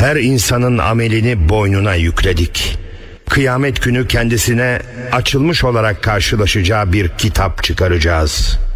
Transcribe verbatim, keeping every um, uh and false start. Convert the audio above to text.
Her insanın amelini boynuna yükledik. Kıyamet günü kendisine açılmış olarak karşılaşacağı bir kitap çıkaracağız.